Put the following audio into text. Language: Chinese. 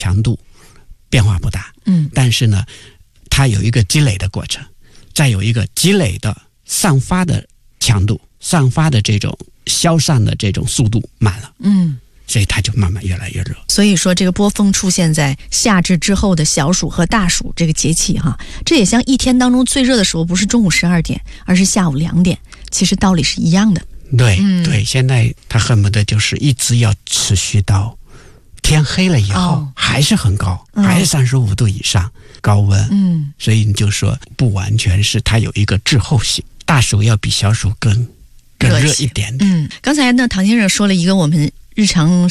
强度变化不大，但是呢它有一个积累的过程，再有一个积累的散发的强度，散发的这种消散的这种速度慢了，所以它就慢慢越来越热。 所以说这个波峰出现在夏至之后的小暑和大暑这个节气哈，这也像一天当中最热的时候不是中午12点，而是下午2点，其实道理是一样的。 对，对，现在它恨不得就是一直要持续到天黑了以后，还是很高，还是35度以上高温。所以你就说不完全是它有一个滞后性，大暑要比小暑更热一点点。 刚才呢唐先生说了一个我们日常